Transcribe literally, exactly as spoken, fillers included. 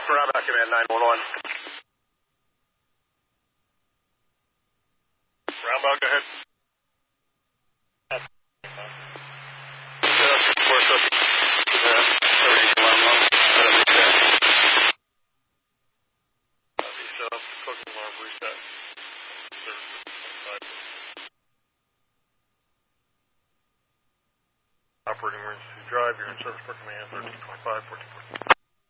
Route Command nine one one. Roundabout, go ahead. Operating emergency drive, you're in service for command thirteen twenty-five, fourteen forty.